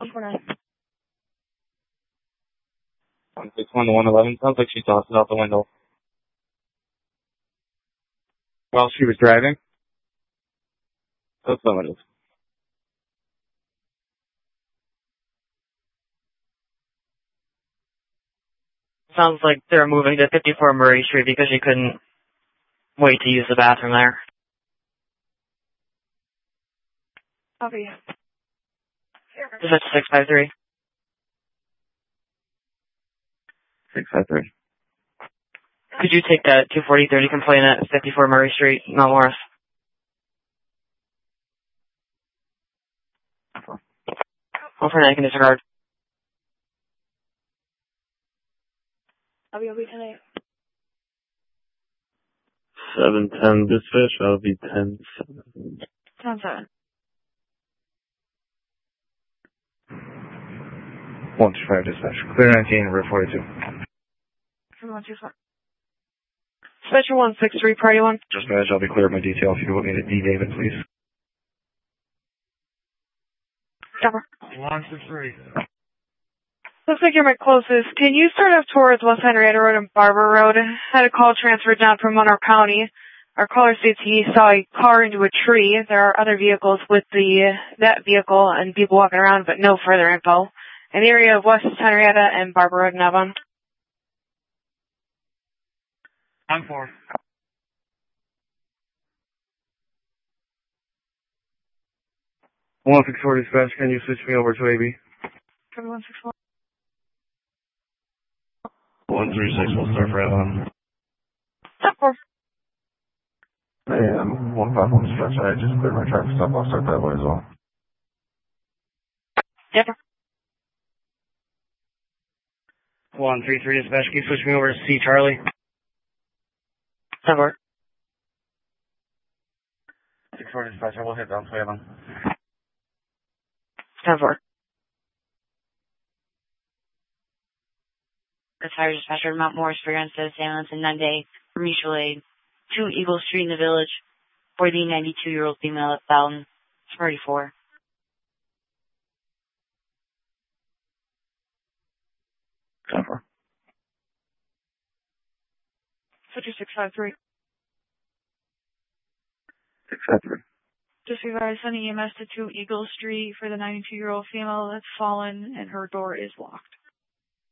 149. 161 to 111. Sounds like she tossed it out the window. While she was driving? That's limited. Sounds like they're moving to 54 Murray Street because she couldn't wait to use the bathroom there. Copy. Dispatch 653. 653. Could you take that 240-30 complaint at 54 Murray Street, Mount Morris? One for 9 can disregard. I'll be 10-8. 710 dispatch, I'll be 10-7. 10-7. 125 dispatch. Clear 19, Route 42. 124. Dispatcher 163, priority 1. Dispatch, I'll be clear of my detail. If you want me to D. David, please. Stopper. 163. Looks like you're my closest. Can you start off towards West Henrietta Road and Barber Road? Had a call transferred down from Monroe County. Our caller states he saw a car into a tree. There are other vehicles with that vehicle and people walking around, but no further info. In the area of West Henrietta and Barber Road in Avon. I'm 4. One 640 dispatch, can you switch me over to AB? 164. 136, we'll start for Avon. Stop 4. Hey, 151 dispatch, I just cleared my traffic stop. I'll start that way as well. Dipper. 133 dispatch, can you switch me over to C Charlie? Stop 4. 640 dispatch, I will hit down to Avon. Stop 4. Retired dispatcher Mount Morris for your unsaid assailants and Monday for mutual aid. 2 Eagle Street in the Village for the 92-year-old female at Fountain. 34. Stop 4. Switcher 653. 653. Just advise sending EMS to 2 Eagle Street for the 92-year-old female that's fallen and her door is locked.